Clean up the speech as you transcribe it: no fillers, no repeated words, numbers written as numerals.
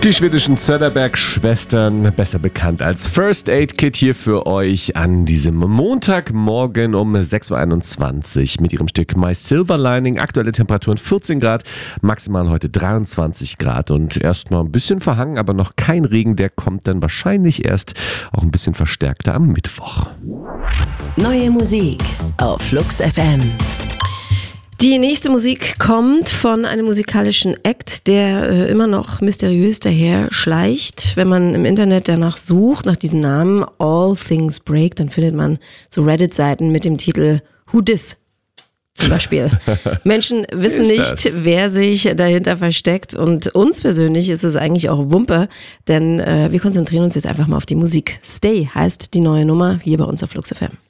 Die schwedischen Söderberg-Schwestern, besser bekannt als First Aid Kit, hier für euch an diesem Montagmorgen um 6.21 Uhr mit ihrem Stück My Silver Lining. Aktuelle Temperaturen 14 Grad, maximal heute 23 Grad und erstmal ein bisschen verhangen, aber noch kein Regen. Der kommt dann wahrscheinlich erst auch ein bisschen verstärkter am Mittwoch. Neue Musik auf Flux FM. Die nächste Musik kommt von einem musikalischen Act, der immer noch mysteriös daher schleicht. Wenn man im Internet danach sucht, nach diesem Namen All Things Break, dann findet man so Reddit-Seiten mit dem Titel Who Dis? Zum Beispiel. Menschen wissen nicht, wer sich dahinter versteckt, und uns persönlich ist es eigentlich auch Wumpe, denn wir konzentrieren uns jetzt einfach mal auf die Musik. Stay heißt die neue Nummer hier bei uns auf Flux FM.